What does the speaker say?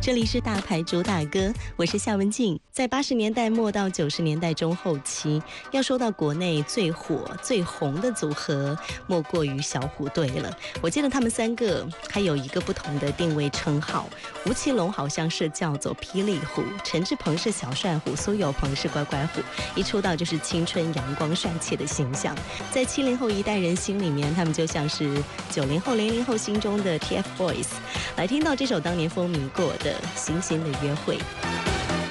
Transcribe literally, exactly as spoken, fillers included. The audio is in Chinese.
这里是大牌主打歌，我是夏文静。在八十年代末到九十年代中后期，要说到国内最火最红的组合，莫过于小虎队了。我记得他们三个还有一个不同的定位称号，吴奇隆好像是叫做霹雳虎，陈志朋是小帅虎，苏有朋是乖乖虎，一出道就是青春阳光帅气的形象。在七零后一代人心里面，他们就像是九零后零零后心中的 T F Boys。来听到这首当年风靡过的《星星的约会》。